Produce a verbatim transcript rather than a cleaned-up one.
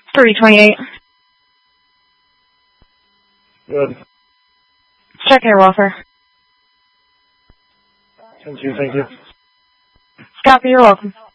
three twenty-eight. Good. Check air welfare. ten two, thank you. Copy, you're welcome.